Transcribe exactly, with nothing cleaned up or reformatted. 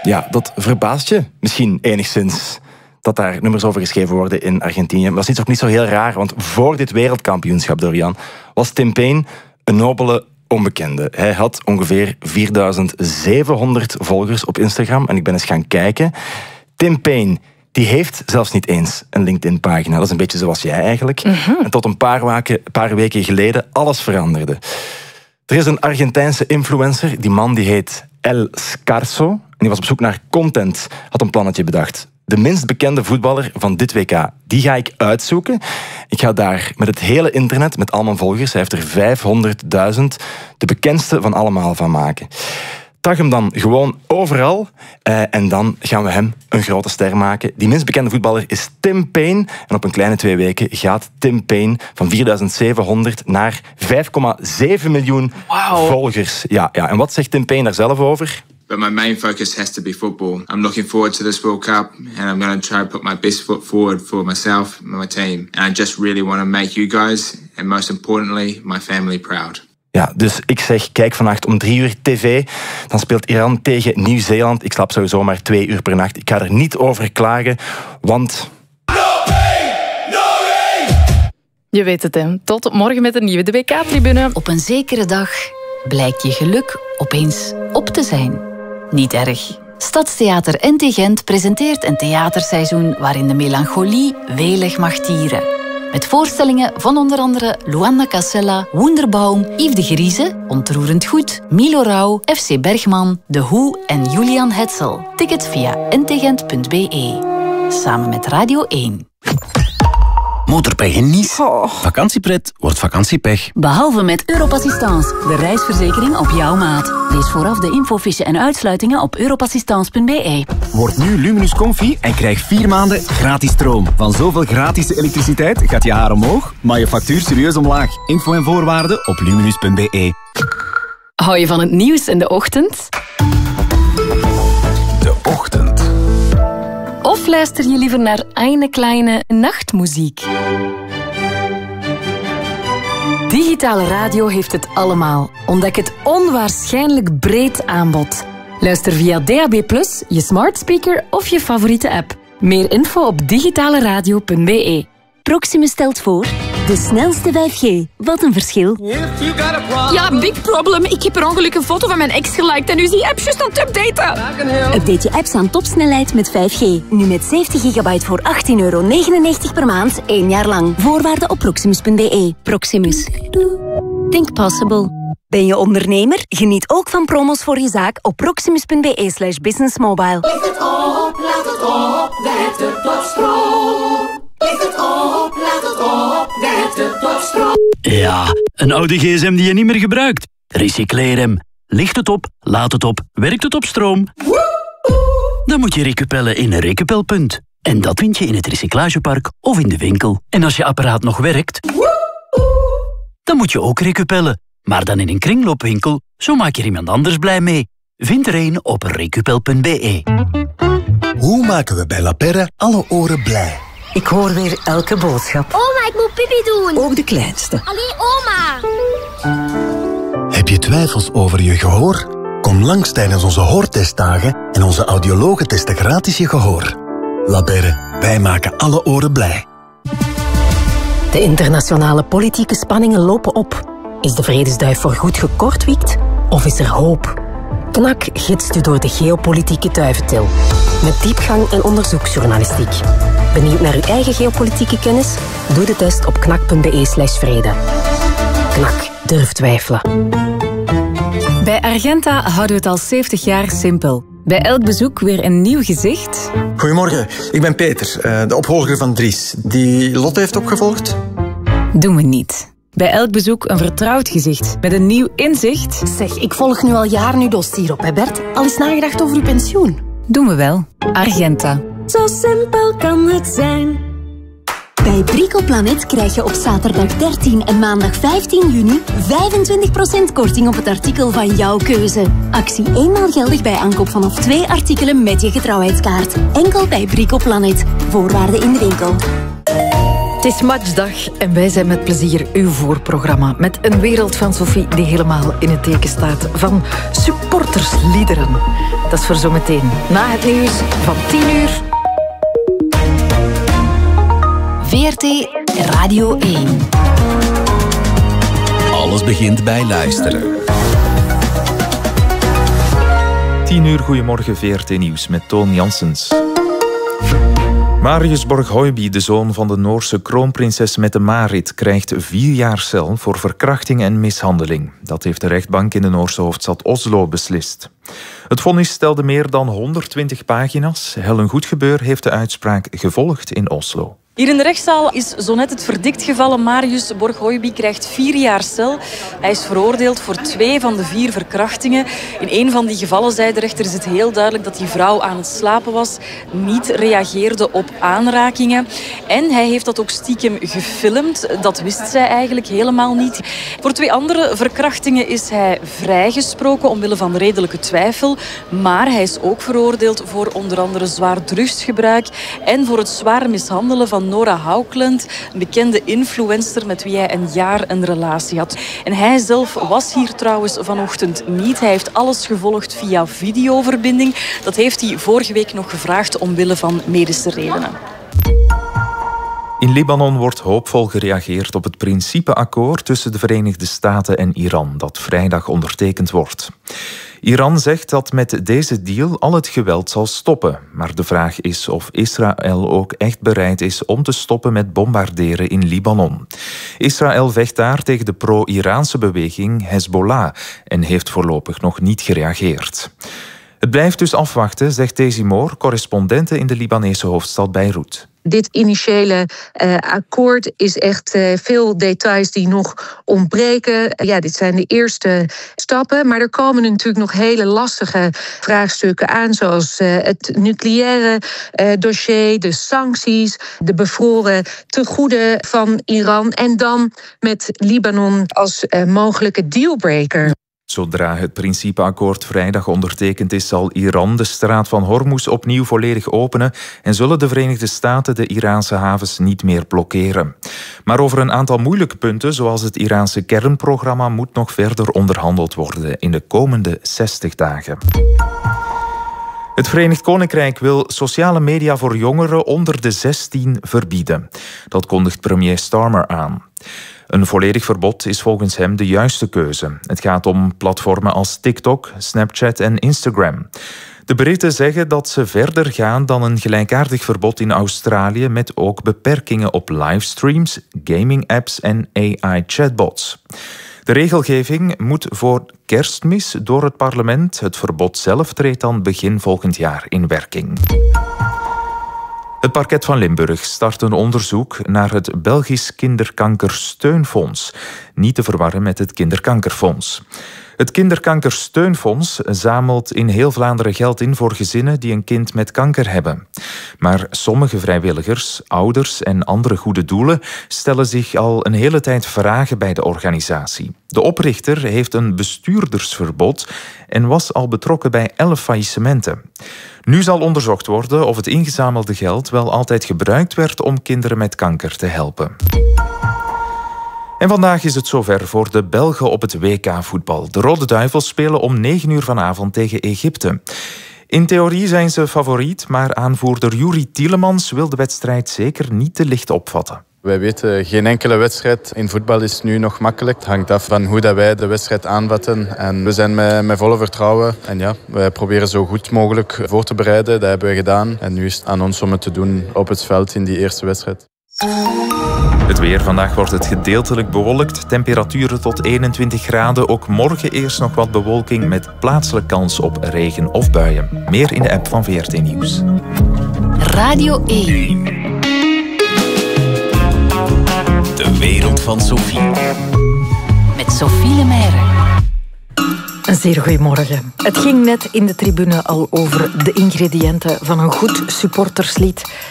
Ja, dat verbaast je misschien enigszins dat daar nummers over geschreven worden in Argentinië. Maar dat is ook niet zo heel raar, want voor dit wereldkampioenschap, Dorian, was Tim Paine een nobele onbekende. Hij had ongeveer vierduizend zevenhonderd volgers op Instagram en ik ben eens gaan kijken. Tim Paine, die heeft zelfs niet eens een LinkedIn-pagina. Dat is een beetje zoals jij eigenlijk. Mm-hmm. En tot een paar, waken, paar weken geleden alles veranderde. Er is een Argentijnse influencer, die man die heet El Scarso. En die was op zoek naar content, had een plannetje bedacht. De minst bekende voetballer van dit W K, die ga ik uitzoeken. Ik ga daar met het hele internet, met al mijn volgers, hij heeft er vijfhonderdduizend, de bekendste van allemaal van maken. Tag hem dan gewoon overal eh, en dan gaan we hem een grote ster maken. Die minst bekende voetballer is Tim Paine. En op een kleine twee weken gaat Tim Paine van vierduizend zevenhonderd naar vijf komma zeven miljoen wow. volgers. Ja, ja, en wat zegt Tim Paine daar zelf over? But my main focus has to be football. I'm looking forward to this World Cup and I'm going to try to put my best foot forward for myself and my team. And I just really want to make you guys and most importantly my family proud. Ja, dus ik zeg, kijk vannacht om drie uur tv. Dan speelt Iran tegen Nieuw-Zeeland. Ik slaap sowieso maar twee uur per nacht. Ik ga er niet over klagen, want... No pain, no gain. Je weet het, hè. Tot morgen met een nieuwe D W K-tribune. Op een zekere dag blijkt je geluk opeens op te zijn. Niet erg. Stadstheater N T Gent presenteert een theaterseizoen waarin de melancholie welig mag tieren. Met voorstellingen van onder andere Luanda Casella, Wunderbaum, Yves de Grieze, Ontroerend Goed, Milo Rauw, F C Bergman, De Hoe en Julian Hetzel. Ticket via n t gent punt b e. Samen met Radio één. Motorpech in Nice. Oh. Vakantiepret wordt vakantiepech. Behalve met Europassistance, de reisverzekering op jouw maat. Lees vooraf de infofiche en uitsluitingen op europassistance punt b e. Word nu Luminus Comfy en krijg vier maanden gratis stroom. Van zoveel gratis elektriciteit gaat je haar omhoog, maar je factuur serieus omlaag. Info en voorwaarden op luminus punt b e. Hou je van het nieuws in de ochtend? De ochtend. Of luister je liever naar eine kleine nachtmuziek? Digitale radio heeft het allemaal. Ontdek het onwaarschijnlijk breed aanbod. Luister via D A B plus, je smart speaker of je favoriete app. Meer info op digitale radio punt b e. Proximus stelt voor de snelste vijf G. Wat een verschil. Ja, big problem. Ik heb per ongeluk een foto van mijn ex geliked en nu is die app juist aan het updaten. Update je apps aan topsnelheid met vijf G. Nu met zeventig gigabyte voor achttien euro negenennegentig per maand, één jaar lang. Voorwaarden op proximus punt b e. Proximus. Think possible. Ben je ondernemer? Geniet ook van promos voor je zaak op proximus punt b e slash businessmobile. Licht het op, laat het op, werkt de topstroom. Licht het op, laat het op, werkt de topstroom. Ja, een oude gsm die je niet meer gebruikt. Recycleer hem. Licht het op, laat het op, werkt het op stroom. Dan moet je recupellen in een recupelpunt. En dat vind je in het recyclagepark of in de winkel. En als je apparaat nog werkt, dan moet je ook recupellen. Maar dan in een kringloopwinkel, zo maak je er iemand anders blij mee. Vind er een op recupel punt b e. Hoe maken we bij La Perre alle oren blij? Ik hoor weer elke boodschap. Oma, ik moet pipi doen. Ook de kleinste. Allee, oma. Heb je twijfels over je gehoor? Kom langs tijdens onze hoortestdagen en onze audiologen testen gratis je gehoor. La Perre, wij maken alle oren blij. De internationale politieke spanningen lopen op. Is de vredesduif voorgoed gekortwiekt of is er hoop? Knak gidst u door de geopolitieke duiventil. Met diepgang en onderzoeksjournalistiek. Benieuwd naar uw eigen geopolitieke kennis? Doe de test op knak punt b e slash vrede. Knak, durf twijfelen. Bij Argenta houden we het al zeventig jaar simpel. Bij elk bezoek weer een nieuw gezicht. Goedemorgen, ik ben Peter, de opvolger van Dries. Die Lotte heeft opgevolgd? Doen we niet. Bij elk bezoek een vertrouwd gezicht met een nieuw inzicht. Zeg, ik volg nu al jaren uw dossier op, hè Bert? Al eens nagedacht over uw pensioen? Doen we wel. Argenta. Zo simpel kan het zijn. Bij Bricoplanet krijg je op zaterdag dertien en maandag vijftien juni vijfentwintig procent korting op het artikel van jouw keuze. Actie eenmaal geldig bij aankoop vanaf twee artikelen met je getrouwheidskaart. Enkel bij Bricoplanet. Voorwaarden in de winkel. Het is matchdag en wij zijn met plezier uw voorprogramma met een wereld van Sophie die helemaal in het teken staat van supportersliederen. Dat is voor zometeen na het nieuws van tien uur. V R T Radio één. Alles begint bij luisteren. tien uur, goedemorgen, V R T Nieuws met Toon Janssens. Marius Borg-Høiby, de zoon van de Noorse kroonprinses Mette-Marit, krijgt vier jaar cel voor verkrachting en mishandeling. Dat heeft de rechtbank in de Noorse hoofdstad Oslo beslist. Het vonnis stelde meer dan honderdtwintig pagina's. Helen Goedgebeur heeft de uitspraak gevolgd in Oslo. Hier in de rechtszaal is zo net het verdikt gevallen. Marius Borg-Høiby krijgt vier jaar cel. Hij is veroordeeld voor twee van de vier verkrachtingen. In een van die gevallen, zei de rechter, is het heel duidelijk dat die vrouw aan het slapen was, niet reageerde op aanrakingen. En hij heeft dat ook stiekem gefilmd. Dat wist zij eigenlijk helemaal niet. Voor twee andere verkrachtingen is hij vrijgesproken omwille van redelijke twijfel. Maar hij is ook veroordeeld voor onder andere zwaar drugsgebruik en voor het zwaar mishandelen van Nora Haukeland, een bekende influencer met wie hij een jaar een relatie had. En hij zelf was hier trouwens vanochtend niet. Hij heeft alles gevolgd via videoverbinding. Dat heeft hij vorige week nog gevraagd omwille van medische redenen. In Libanon wordt hoopvol gereageerd op het principeakkoord tussen de Verenigde Staten en Iran, dat vrijdag ondertekend wordt. Iran zegt dat met deze deal al het geweld zal stoppen. Maar de vraag is of Israël ook echt bereid is om te stoppen met bombarderen in Libanon. Israël vecht daar tegen de pro-Iraanse beweging Hezbollah en heeft voorlopig nog niet gereageerd. Het blijft dus afwachten, zegt Daisy Moore, correspondente in de Libanese hoofdstad Beirut. Dit initiële uh, akkoord is echt uh, veel details die nog ontbreken. Uh, ja, dit zijn de eerste stappen, maar er komen natuurlijk nog hele lastige vraagstukken aan, zoals uh, het nucleaire uh, dossier, de sancties, de bevroren tegoeden van Iran en dan met Libanon als uh, mogelijke dealbreaker. Zodra het principeakkoord vrijdag ondertekend is, zal Iran de straat van Hormuz opnieuw volledig openen en zullen de Verenigde Staten de Iraanse havens niet meer blokkeren. Maar over een aantal moeilijke punten, zoals het Iraanse kernprogramma, moet nog verder onderhandeld worden in de komende zestig dagen. Het Verenigd Koninkrijk wil sociale media voor jongeren onder de zestien verbieden. Dat kondigt premier Starmer aan. Een volledig verbod is volgens hem de juiste keuze. Het gaat om platformen als TikTok, Snapchat en Instagram. De Britten zeggen dat ze verder gaan dan een gelijkaardig verbod in Australië met ook beperkingen op livestreams, gaming-apps en A I-chatbots. De regelgeving moet voor Kerstmis door het parlement. Het verbod zelf treedt dan begin volgend jaar in werking. Het parket van Limburg start een onderzoek naar het Belgisch Kinderkankersteunfonds. Niet te verwarren met het Kinderkankerfonds. Het Kinderkankersteunfonds zamelt in heel Vlaanderen geld in voor gezinnen die een kind met kanker hebben. Maar sommige vrijwilligers, ouders en andere goede doelen stellen zich al een hele tijd vragen bij de organisatie. De oprichter heeft een bestuurdersverbod en was al betrokken bij elf faillissementen. Nu zal onderzocht worden of het ingezamelde geld wel altijd gebruikt werd om kinderen met kanker te helpen. En vandaag is het zover voor de Belgen op het W K-voetbal. De Rode Duivels spelen om negen uur vanavond tegen Egypte. In theorie zijn ze favoriet, maar aanvoerder Youri Tielemans wil de wedstrijd zeker niet te licht opvatten. Wij weten, geen enkele wedstrijd in voetbal is nu nog makkelijk. Het hangt af van hoe dat wij de wedstrijd aanvatten. En we zijn met, met volle vertrouwen. En ja, wij proberen zo goed mogelijk voor te bereiden. Dat hebben we gedaan. En nu is het aan ons om het te doen op het veld in die eerste wedstrijd. Het weer. Vandaag wordt het gedeeltelijk bewolkt. Temperaturen tot eenentwintig graden. Ook morgen eerst nog wat bewolking met plaatselijk kans op regen of buien. Meer in de app van V R T Nieuws. Radio één. De wereld van Sophie. Met Sophie Lemaire. Een zeer goeiemorgen. Het ging net in de tribune al over de ingrediënten van een goed supporterslied.